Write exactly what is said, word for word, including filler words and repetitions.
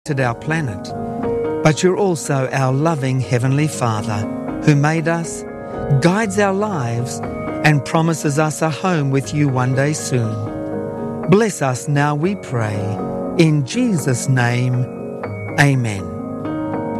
our planet, but you're also our loving Heavenly Father who made us, guides our lives, and promises us a home with you one day soon. Bless us now, we pray. In Jesus' name, amen.